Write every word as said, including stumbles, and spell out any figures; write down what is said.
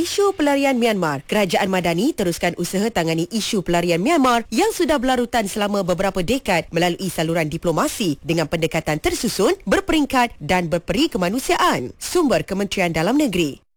isu pelarian Myanmar, Kerajaan Madani teruskan usaha tangani isu pelarian Myanmar yang sudah berlarutan selama beberapa dekad melalui saluran diplomasi dengan pendekatan tersusun, berperingkat dan berperi kemanusiaan. Sumber Kementerian Dalam Negeri.